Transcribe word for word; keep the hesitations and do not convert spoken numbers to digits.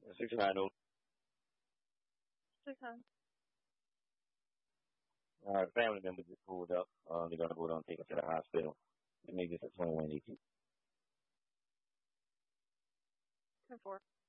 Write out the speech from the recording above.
sixty-nine oh. six hundred. Uh, family member just pulled up. Uh, they're gonna go down and take her to the hospital. They make this at twenty-one eighteen. ten four.